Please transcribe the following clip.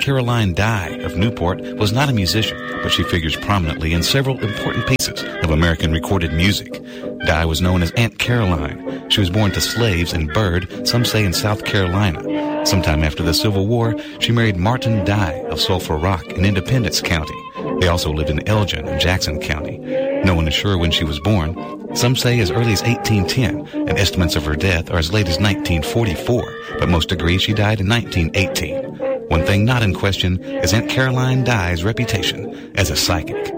Caroline Dye of Newport was not a musician, but she figures prominently in several important pieces of American recorded music. Dye was known as Aunt Caroline. She was born to slaves in Byrd, some say in South Carolina. Sometime after the Civil War, she married Martin Dye of Sulphur Rock in Independence County. They also lived in Elgin and Jackson County. No one is sure when she was born. Some say as early as 1810, and estimates of her death are as late as 1944, but most agree she died in 1918. One thing not in question is Aunt Caroline Dye's reputation as a psychic.